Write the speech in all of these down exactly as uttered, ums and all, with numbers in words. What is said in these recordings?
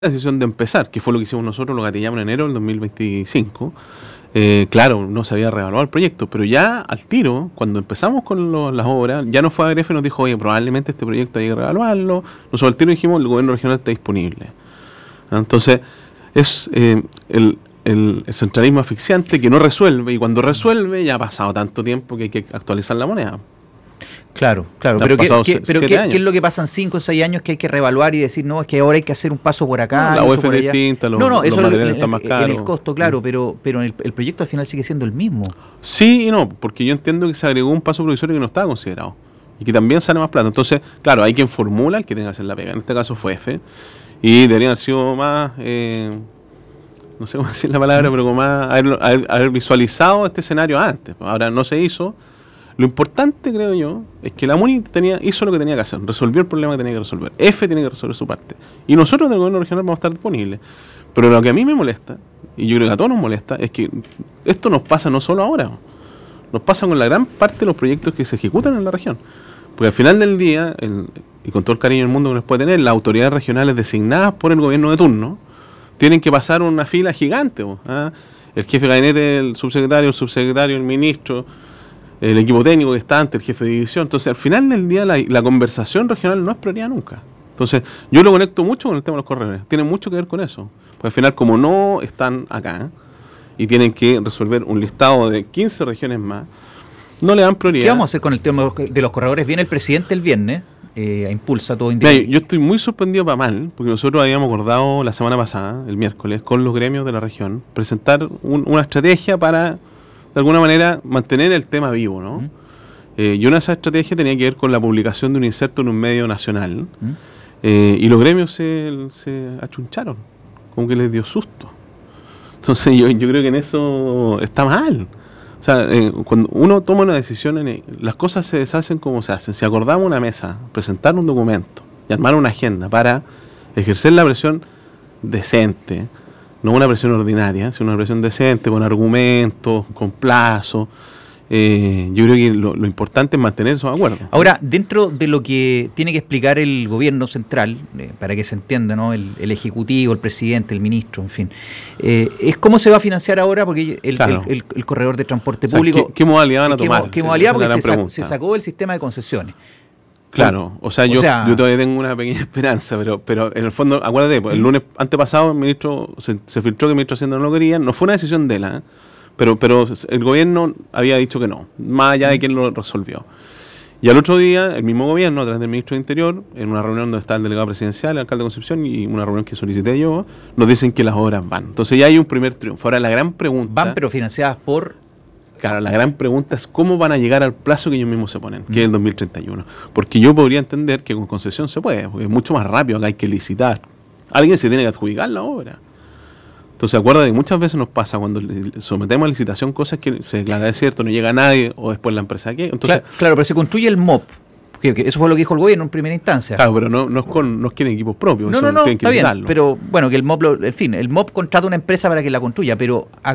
la decisión de empezar, que fue lo que hicimos nosotros, lo gatillamos en enero del dos mil veinticinco, eh, claro, no se había reevaluado el proyecto, pero ya al tiro, cuando empezamos con lo, las obras, ya nos fue a A R F y nos dijo, oye, probablemente este proyecto hay que reevaluarlo. Nosotros al tiro dijimos, el gobierno regional está disponible. Entonces, es eh, el, el, el centralismo asfixiante que no resuelve, y cuando resuelve ya ha pasado tanto tiempo que hay que actualizar la moneda. Claro, claro, pero, ¿qué, qué, pero ¿qué, ¿qué es lo que pasa en cinco o seis años que hay que reevaluar y decir, no, es que ahora hay que hacer un paso por acá? No, la U F es distinta, los, no, no, eso los materiales en, están más caros. En el costo, claro, mm. pero, pero el, el proyecto al final sigue siendo el mismo. Sí y no, porque yo entiendo que se agregó un paso provisorio que no estaba considerado y que también sale más plata. Entonces, claro, hay quien formula el que tenga que hacer la pega. En este caso fue F, y debería haber sido más, eh, no sé cómo decir la palabra, mm. pero como más haber, haber, haber visualizado este escenario antes. Ahora no se hizo. Lo importante, creo yo, es que la MUNI tenía, hizo lo que tenía que hacer, resolvió el problema que tenía que resolver. F tiene que resolver su parte. Y nosotros del gobierno regional vamos a estar disponibles. Pero lo que a mí me molesta, y yo creo que a todos nos molesta, es que esto nos pasa no solo ahora, nos pasa con la gran parte de los proyectos que se ejecutan en la región. Porque al final del día, el, y con todo el cariño del mundo que nos puede tener, las autoridades regionales designadas por el gobierno de turno tienen que pasar una fila gigante. ¿eh? El jefe de gabinete, el subsecretario, el subsecretario, el ministro, el equipo técnico que está ante el jefe de división. Entonces, al final del día, la, la conversación regional no es prioridad nunca. Entonces, yo lo conecto mucho con el tema de los corredores. Tiene mucho que ver con eso. Porque al final, como no están acá y tienen que resolver un listado de quince regiones más, no le dan prioridad. ¿Qué vamos a hacer con el tema de los corredores? Viene el presidente el viernes, eh, a impulsa todo individuo. Yo estoy muy sorprendido para mal, porque nosotros habíamos acordado la semana pasada, el miércoles, con los gremios de la región, presentar un, una estrategia para, de alguna manera, mantener el tema vivo, ¿no? Uh-huh. Eh, y una de esas estrategias tenía que ver con la publicación de un inserto en un medio nacional, uh-huh. eh, y los gremios se, se achuncharon, como que les dio susto. Entonces yo, yo creo que en eso está mal. O sea, eh, cuando uno toma una decisión, en, las cosas se deshacen como se hacen. Si acordamos una mesa, presentar un documento y armar una agenda para ejercer la presión decente, no una presión ordinaria, sino una presión decente, con argumentos, con plazos. Eh, yo creo que lo, lo importante es mantener esos acuerdos. Ahora, dentro de lo que tiene que explicar el gobierno central, eh, para que se entienda, ¿no? El, el ejecutivo, el presidente, el ministro, en fin, eh, es cómo se va a financiar ahora, porque el, claro. el, el, el corredor de transporte, o sea, público... ¿qué, ¿Qué modalidad van a tomar? ¿Qué, qué modalidad? Porque se, sa- se sacó del sistema de concesiones. Claro, o sea, yo, o sea, yo todavía tengo una pequeña esperanza, pero pero en el fondo, acuérdate, el lunes antepasado el ministro se, se filtró que el ministro de Hacienda no lo quería, no fue una decisión de él, ¿eh? Pero, pero el gobierno había dicho que no, más allá de quién lo resolvió. Y al otro día, el mismo gobierno, a través del ministro de Interior, en una reunión donde está el delegado presidencial, el alcalde de Concepción, y una reunión que solicité yo, nos dicen que las obras van. Entonces ya hay un primer triunfo. Ahora la gran pregunta... Van, pero financiadas por... Claro, la gran pregunta es cómo van a llegar al plazo que ellos mismos se ponen, que mm. es el dos mil treinta y uno. Porque yo podría entender que con concesión se puede, porque es mucho más rápido, acá hay que licitar. Alguien se tiene que adjudicar la obra. Entonces, acuérdate que muchas veces nos pasa cuando sometemos a licitación cosas que se declara desierto, no llega nadie, o después la empresa aquí. Entonces, claro, claro, pero se construye el M O P, que, que eso fue lo que dijo el gobierno en primera instancia. Claro, pero no, no, es con, no es quieren equipos propios, no, eso no, no, tienen que está bien, darlo. Pero bueno, que el M O P, lo, en fin, el M O P contrata una empresa para que la construya, pero a,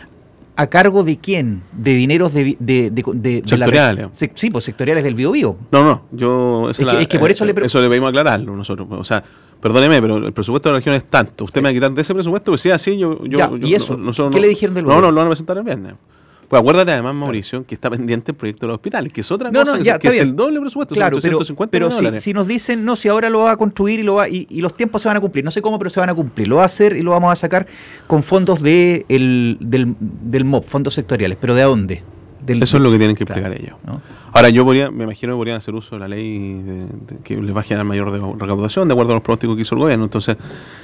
¿a cargo de quién? ¿De dineros de, de, de, de, sectoriales? De la, se, sí, pues sectoriales del Biobío. No, no, yo... Es, la, que, es que por eso eh, le... Pre- eso le pedimos aclararlo nosotros, o sea... Perdóneme, pero el presupuesto de la región es tanto. Usted sí. me va a quitar de ese presupuesto, pues si es así, yo... yo, ya, yo ¿y eso? No, no, ¿Qué no, le dijeron del no, gobierno? No, no, lo van a presentar el viernes. Pues acuérdate además, Mauricio, claro. que está pendiente el proyecto de los hospitales, que es otra no, cosa, no, ya, que es bien. el doble presupuesto, claro, son ochocientos cincuenta pero, pero dólares. Si, si nos dicen, no, si ahora lo va a construir y, lo va, y, y los tiempos se van a cumplir, no sé cómo, pero se van a cumplir, lo va a hacer y lo vamos a sacar con fondos de el, del, del M O P, fondos sectoriales, pero ¿de dónde? Del, Eso es lo que tienen que explicar claro, ellos. ¿no? Ahora, yo podría, me imagino que podrían hacer uso de la ley de, de, que les va a generar mayor de, recaudación, de acuerdo a los pronósticos que hizo el gobierno. Entonces,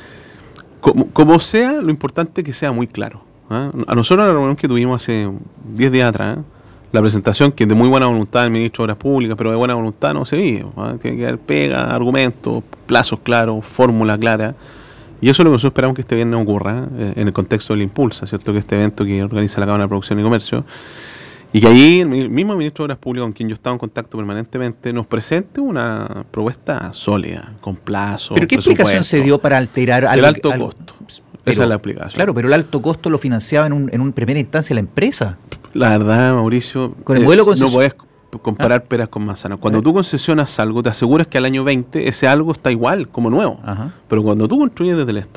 como, como sea, lo importante es que sea muy claro. ¿eh? A nosotros, en la reunión que tuvimos hace diez días atrás, la presentación, que es de muy buena voluntad del ministro de Obras Públicas, pero de buena voluntad no se vive. ¿eh? Tiene que haber pega, argumentos, plazos claros, fórmula clara. Y eso es lo que nosotros esperamos que este viernes ocurra, eh, en el contexto del Impulsa, ¿cierto? Que este evento que organiza la Cámara de Producción y Comercio, y que ahí el mismo ministro de Obras Públicas, con quien yo estaba en contacto permanentemente, nos presente una propuesta sólida, con plazo. ¿Pero qué explicación se dio para alterar el algo, alto algo, costo? Pero, esa es la explicación. Claro, pero el alto costo lo financiaba en, un, en una primera instancia la empresa. La verdad, Mauricio, con el modelo eh, no podés, comparar Ah. peras con manzanas. Cuando Eh. tú concesionas algo, te aseguras que al año veinte ese algo está igual, como nuevo. Ajá. Pero cuando tú construyes desde el Estado,